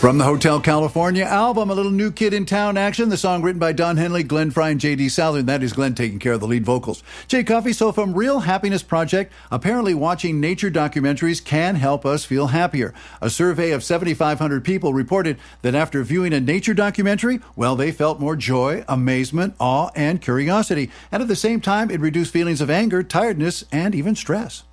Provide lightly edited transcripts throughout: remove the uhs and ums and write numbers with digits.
From the Hotel California album, a little New Kid in Town action. The song written by Don Henley, Glenn Frey, and J.D. Southern. That is Glenn taking care of the lead vocals. Jay Coffey, so from Real Happiness Project, apparently watching nature documentaries can help us feel happier. A survey of 7,500 people reported that after viewing a nature documentary, well, they felt more joy, amazement, awe, and curiosity. And at the same time, it reduced feelings of anger, tiredness, and even stress.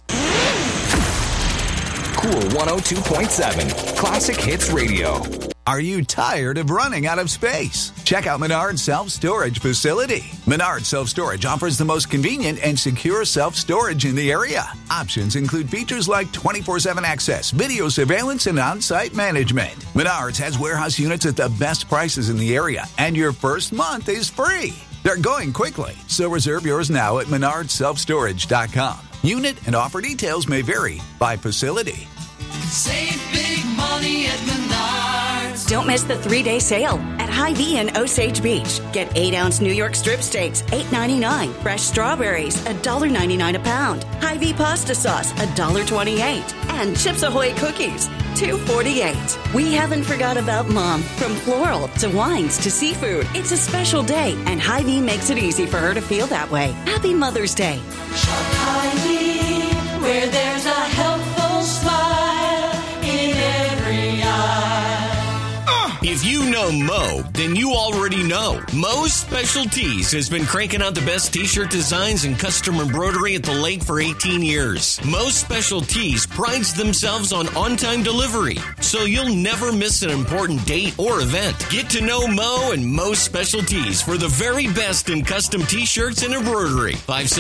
Cool 102.7 Classic Hits Radio. Are you tired of running out of space? Check out Menard's Self-Storage Facility. Menard Self-Storage offers the most convenient and secure self-storage in the area. Options include features like 24/7 access, video surveillance, and on-site management. Menards has warehouse units at the best prices in the area, and your first month is free. They're going quickly, so reserve yours now at menardselfstorage.com. Unit and offer details may vary by facility. Save big money at Menards. Don't miss the 3-day sale at Hy-Vee in Osage Beach. Get 8-ounce New York strip steaks, $8.99. Fresh strawberries, $1.99 a pound. Hy-Vee pasta sauce, $1.28. And Chips Ahoy cookies, $2.48. We haven't forgot about Mom. From floral to wines to seafood, it's a special day, and Hy-Vee makes it easy for her to feel that way. Happy Mother's Day. Shop Hy-Vee, where there's a helpful smile in every eye. If you know Mo, then you already know. Mo's Specialties has been cranking out the best t-shirt designs and custom embroidery at the lake for 18 years. Mo's Specialties prides themselves on on-time delivery, so you'll never miss an important date or event. Get to know Mo and Mo's Specialties for the very best in custom t-shirts and embroidery.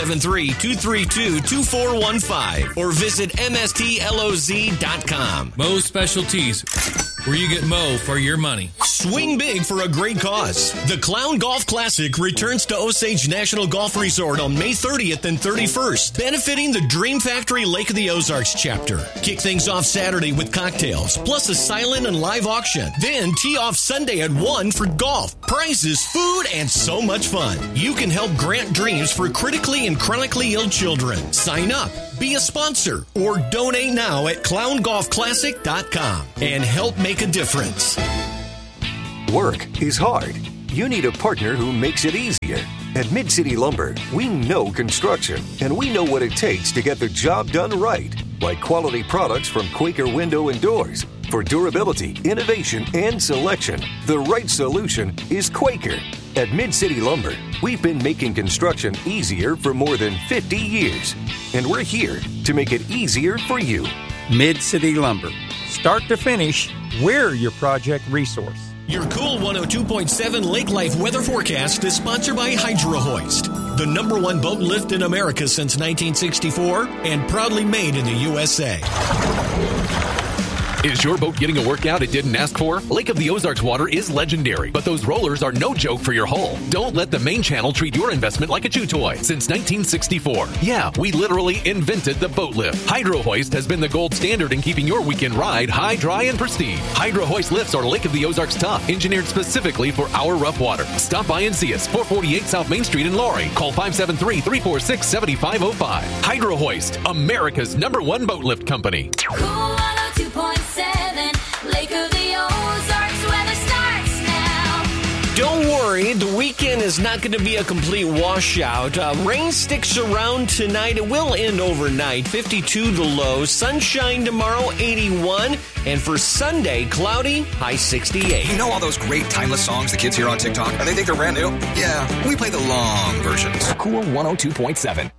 573-232-2415 or visit mstloz.com. Mo's Specialties, where you get Mo for your money. Swing big for a great cause. The Clown Golf Classic returns to Osage National Golf Resort on May 30th and 31st, benefiting the Dream Factory Lake of the Ozarks chapter. Kick things off Saturday with cocktails, plus a silent and live auction. Then tee off Sunday at 1 for golf, prizes, food, and so much fun. You can help grant dreams for critically and chronically ill children. Sign up, be a sponsor, or donate now at clowngolfclassic.com and help make a difference. Work is hard. You need a partner who makes it easier. At Mid-City Lumber, we know construction, and we know what it takes to get the job done right. Like quality products from Quaker Window and Doors. For durability, innovation, and selection, the right solution is Quaker. At Mid-City Lumber, we've been making construction easier for more than 50 years. And we're here to make it easier for you. Mid-City Lumber. Start to finish, we're your project resource. Your Cool 102.7 Lake Life weather forecast is sponsored by Hydro Hoist, the #1 boat lift in America since 1964 and proudly made in the USA. Is your boat getting a workout it didn't ask for? Lake of the Ozarks water is legendary, but those rollers are no joke for your hull. Don't let the main channel treat your investment like a chew toy. Since 1964, yeah, we literally invented the boat lift. Hydro Hoist has been the gold standard in keeping your weekend ride high, dry, and pristine. Hydro Hoist lifts are Lake of the Ozarks tough, engineered specifically for our rough water. Stop by and see us, 448 South Main Street in Laurie. Call 573-346-7505. Hydro Hoist, America's #1 boat lift company. Cool 102.7, Lake of the Ozarks, weather starts now. Don't worry, the weekend is not going to be a complete washout. Rain sticks around tonight. It will end overnight. 52 the low. Sunshine tomorrow, 81. And for Sunday, cloudy, high 68. You know all those great timeless songs the kids hear on TikTok? And they think they're brand new? Yeah, we play the long versions. Cool 102.7.